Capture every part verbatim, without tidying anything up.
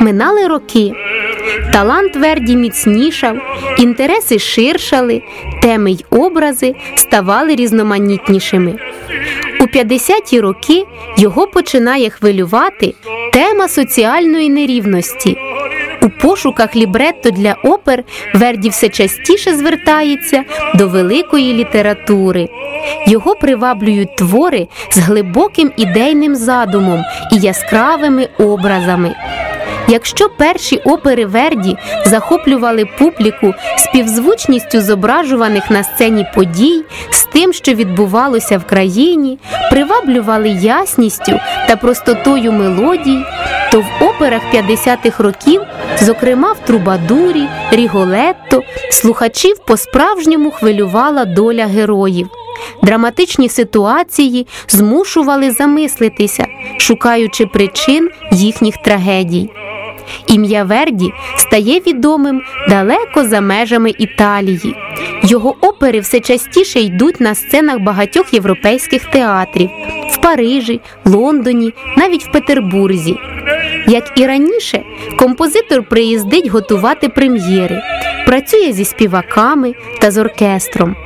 Минали роки. Талант Верді міцнішав, інтереси ширшали, теми й образи ставали різноманітнішими. У п'ятдесяті роки його починає хвилювати тема соціальної нерівності. У пошуках лібретто для опер Верді все частіше звертається до великої літератури. Його приваблюють твори з глибоким ідейним задумом і яскравими образами. Якщо перші опери Верді захоплювали публіку співзвучністю зображуваних на сцені подій з тим, що відбувалося в країні, приваблювали ясністю та простотою мелодій, то в операх п'ятдесятих років, зокрема в «Трубадурі», «Ріголетто», слухачів по-справжньому хвилювала доля героїв. Драматичні ситуації змушували замислитися, шукаючи причин їхніх трагедій. Ім'я Верді стає відомим далеко за межами Італії. Його опери все частіше йдуть на сценах багатьох європейських театрів – в Парижі, Лондоні, навіть в Петербурзі. Як і раніше, композитор приїздить готувати прем'єри, працює зі співаками та з оркестром.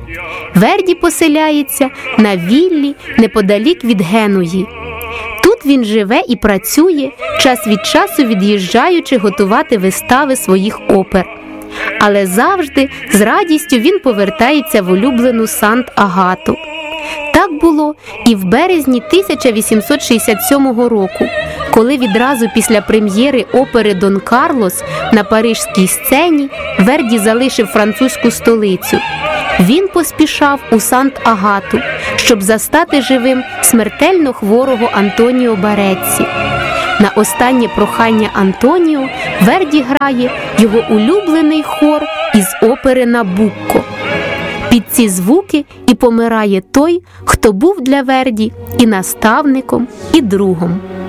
Верді поселяється на віллі неподалік від Генуї. Тут він живе і працює, час від часу від'їжджаючи готувати вистави своїх опер. Але завжди з радістю він повертається в улюблену Сант-Агату. Так було і в березні тисяча вісімсот шістдесят сьомого року, коли відразу після прем'єри опери «Дон Карлос» на паризькій сцені Верді залишив французьку столицю. Він поспішав у Сант-Агату, щоб застати живим смертельно хворого Антоніо Барецці. На останнє прохання Антоніо Верді грає його улюблений хор із опери «Набукко». Під ці звуки і помирає той, хто був для Верді і наставником, і другом.